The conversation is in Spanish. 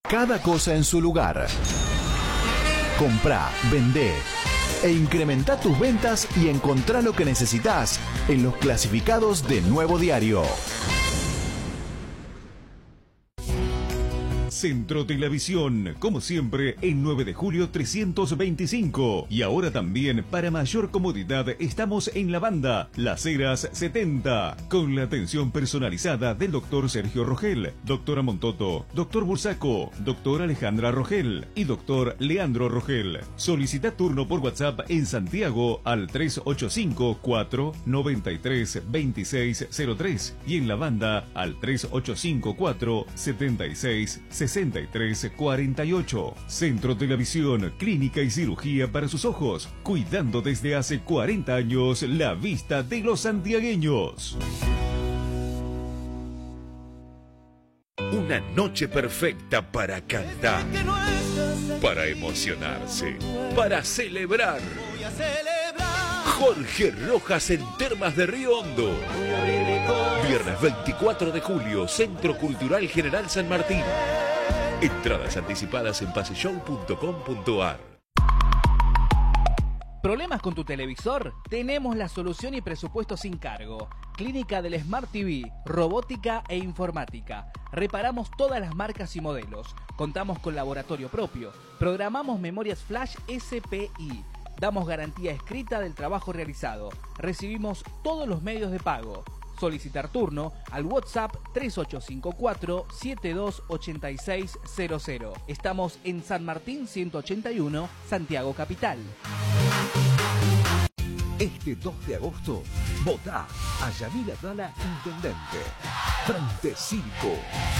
Cada cosa en su lugar. Comprá, vendé e incrementa tus ventas y encontrá lo que necesitas en los clasificados de Nuevo Diario. Centro de la Visión, como siempre, en 9 de julio 325. Y ahora también, para mayor comodidad, estamos en la banda Las Heras 70, con la atención personalizada del doctor Sergio Rogel, doctora Montoto, doctor Bursaco, doctora Alejandra Rogel y doctor Leandro Rogel. Solicita turno por WhatsApp en Santiago al 385-493-2603 y en la banda al 385-476-6348. Centro de la Visión, clínica y cirugía para sus ojos, cuidando desde hace 40 años la vista de los santiagueños. Una noche perfecta para cantar, para emocionarse, para celebrar. Jorge Rojas en Termas de Río Hondo. Viernes 24 de julio, Centro Cultural General San Martín. Entradas anticipadas en paseshow.com.ar. ¿Problemas con tu televisor? Tenemos la solución y presupuesto sin cargo. Clínica del Smart TV, robótica e informática. Reparamos todas las marcas y modelos. Contamos con laboratorio propio. Programamos memorias flash SPI. Damos garantía escrita del trabajo realizado. Recibimos todos los medios de pago. Solicitar turno al WhatsApp 3854-728600. Estamos en San Martín 181, Santiago Capital. Este 2 de agosto, votá a Yamil Atala Intendente. Frente Cívico.